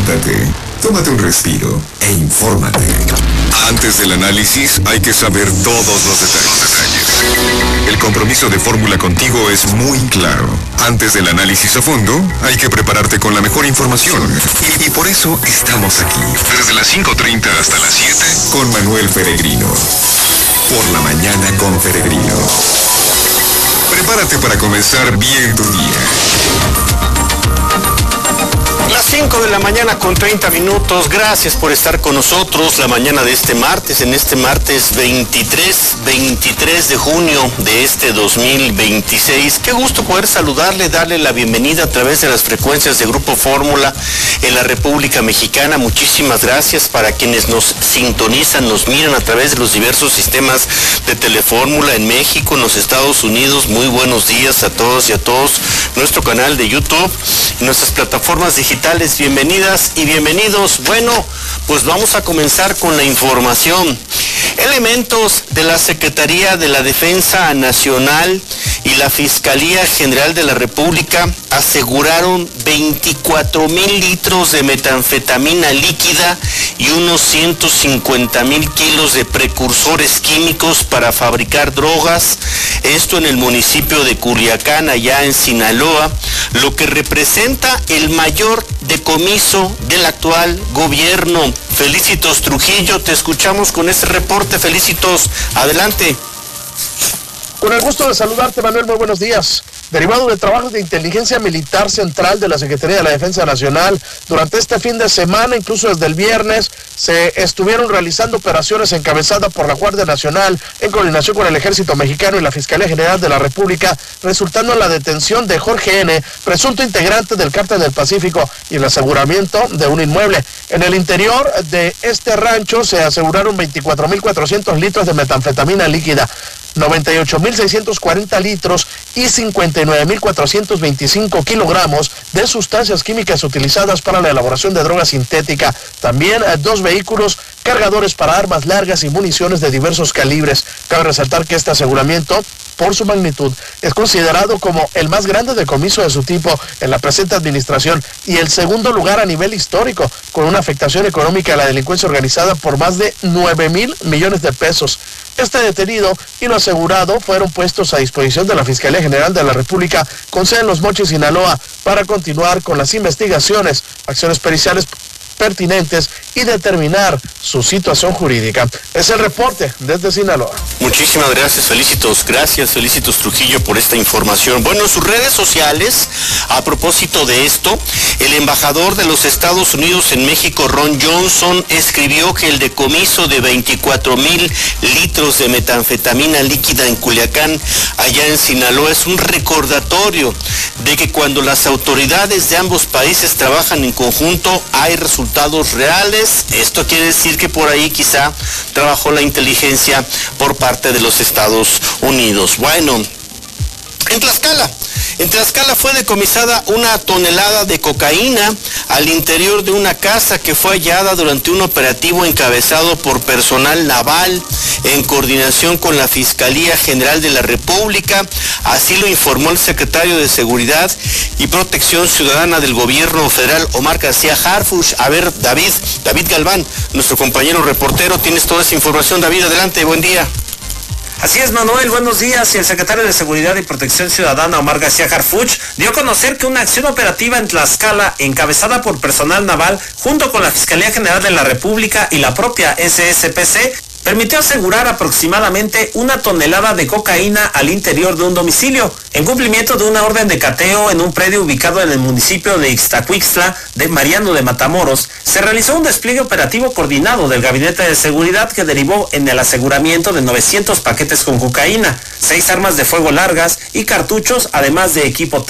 siéntate, tómate un respiro e infórmate. Antes del análisis hay que saber todos los detalles. El compromiso de Fórmula contigo es muy claro. Antes del análisis a fondo hay que prepararte con la mejor información. Y por eso estamos aquí. Desde las 5:30 hasta las 7 con Manuel Peregrino. Por la mañana con Peregrino. Prepárate para comenzar bien tu día. Las 5 de la mañana con 30 minutos. Gracias por estar con nosotros la mañana de este martes, en este martes 23 de junio de este 2026. Qué gusto poder saludarle, darle la bienvenida a través de las frecuencias de Grupo Fórmula en la República Mexicana. Muchísimas gracias para quienes nos sintonizan, nos miran a través de los diversos sistemas de Telefórmula en México, en los Estados Unidos. Muy buenos días a todos y a todos. Nuestro canal de YouTube y nuestras plataformas digitales. Bienvenidas y bienvenidos. Bueno, pues vamos a comenzar con la información. Elementos de la Secretaría de la Defensa Nacional y la Fiscalía General de la República aseguraron 24,000 litros de metanfetamina líquida y unos 150,000 kilos de precursores químicos para fabricar drogas. Esto en el municipio de Culiacán, allá en Sinaloa, lo que representa el mayor decomiso del actual gobierno. Felicitos Trujillo, te escuchamos con este reporte. Felicitos, adelante. Con el gusto de saludarte, Manuel, muy buenos días. Derivado de trabajos de inteligencia militar central de la Secretaría de la Defensa Nacional, durante este fin de semana, incluso desde el viernes, se estuvieron realizando operaciones encabezadas por la Guardia Nacional en coordinación con el Ejército Mexicano y la Fiscalía General de la República, resultando en la detención de Jorge N., presunto integrante del Cártel del Pacífico, y el aseguramiento de un inmueble. En el interior de este rancho se aseguraron 24,400 litros de metanfetamina líquida, 98,640 litros y 59,425 kilogramos de sustancias químicas utilizadas para la elaboración de droga sintética. También 2 vehículos, cargadores para armas largas y municiones de diversos calibres. Cabe resaltar que este aseguramiento, por su magnitud, es considerado como el más grande decomiso de su tipo en la presente administración y el segundo lugar a nivel histórico, con una afectación económica a la delincuencia organizada por más de 9,000 millones de pesos. Este detenido y lo asegurado fueron puestos a disposición de la Fiscalía General de la República con sede en Los Mochis, Sinaloa, para continuar con las investigaciones, acciones periciales pertinentes y determinar su situación jurídica. Es el reporte desde Sinaloa. Muchísimas gracias, Felicitos. Gracias, Felicitos Trujillo, por esta información. Bueno, en sus redes sociales, a propósito de esto, el embajador de los Estados Unidos en México, Ron Johnson, escribió que el decomiso de 24,000 litros de metanfetamina líquida en Culiacán, allá en Sinaloa, es un recordatorio de que cuando las autoridades de ambos países trabajan en conjunto, hay resultados reales. Esto quiere decir que por ahí quizá trabajó la inteligencia por parte de los Estados Unidos. Bueno, en Tlaxcala fue decomisada 1 tonelada de cocaína al interior de una casa que fue hallada durante un operativo encabezado por personal naval en coordinación con la Fiscalía General de la República. Así lo informó el secretario de Seguridad y Protección Ciudadana del Gobierno Federal, Omar García Harfuch. A ver, David Galván, nuestro compañero reportero, tienes toda esa información. David, adelante, buen día. Así es, Manuel, buenos días. Y el secretario de Seguridad y Protección Ciudadana, Omar García Harfuch, dio a conocer que una acción operativa en Tlaxcala, encabezada por personal naval, junto con la Fiscalía General de la República y la propia SSPC, permitió asegurar aproximadamente 1 tonelada de cocaína al interior de un domicilio, en cumplimiento de una orden de cateo en un predio ubicado en el municipio de Ixtacuixtla de Mariano de Matamoros. Se realizó un despliegue operativo coordinado del Gabinete de Seguridad que derivó en el aseguramiento de 900 paquetes con cocaína, 6 armas de fuego largas y cartuchos, además de equipo